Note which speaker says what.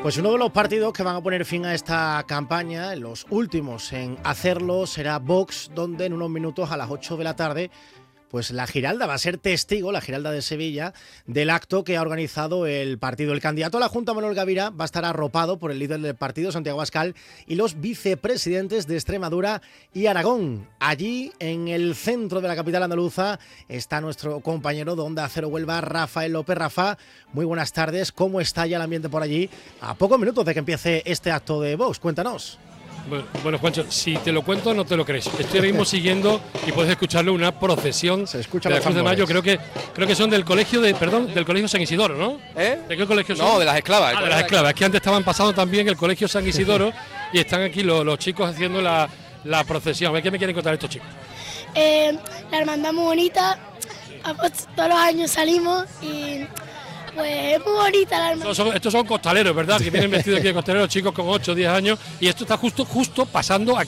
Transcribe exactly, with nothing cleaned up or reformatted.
Speaker 1: Pues uno de los partidos que van a poner fin a esta campaña, los últimos en hacerlo, será Vox, donde en unos minutos a las ocho de la tarde, pues la Giralda va a ser testigo, la Giralda de Sevilla, del acto que ha organizado el partido. El candidato a la Junta, Manuel Gavira, va a estar arropado por el líder del partido, Santiago Abascal, y los vicepresidentes de Extremadura y Aragón. Allí, en el centro de la capital andaluza, está nuestro compañero de Onda Cero Huelva, Rafael López. Rafa, muy buenas tardes. ¿Cómo está ya el ambiente por allí a pocos minutos de que empiece este acto de Vox? Cuéntanos.
Speaker 2: Bueno, bueno, Juancho, si te lo cuento no te lo crees. Estoy ahora mismo siguiendo y puedes escucharlo, una procesión
Speaker 1: Se escucha
Speaker 2: de la
Speaker 1: los
Speaker 2: Cruz de Mayo.
Speaker 1: tambores.
Speaker 2: Creo que creo que son del colegio de, perdón, del colegio San Isidoro, ¿no?
Speaker 3: ¿Eh?
Speaker 2: ¿De qué colegio son?
Speaker 3: No, de las esclavas.
Speaker 2: Ah, de las esclavas. Es que antes estaban pasando también el colegio San Isidoro y están aquí los, los chicos haciendo la, la procesión. A ver, ¿qué me quieren contar estos chicos?
Speaker 4: Eh, la hermandad muy bonita, todos los años salimos y pues es muy bonita la hermandad.
Speaker 2: Estos son, estos son costaleros, ¿verdad? Que vienen vestidos aquí de costaleros, chicos con ocho o diez años, y esto está justo justo pasando aquí